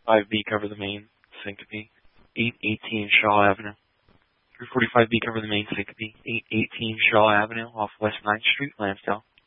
345B, cover the main, Syncope. 818 Shaw Avenue. 345B, cover the main, Syncope. 818 Shaw Avenue off West 9th Street, Lansdale.